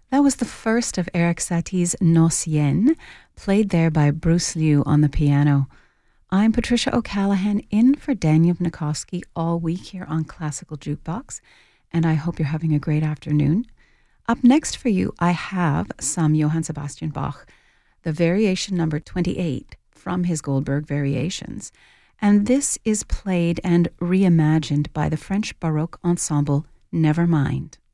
That was the first of Eric Satie's Nocien, played there by Bruce Liu on the piano. I'm Patricia O'Callaghan, in for Daniel Vnukoski all week here on Classical Jukebox, and I hope you're having a great afternoon. Up next for you, I have some Johann Sebastian Bach, the Variation number 28 from his Goldberg Variations. And this is played and reimagined by the French Baroque ensemble Nevermind.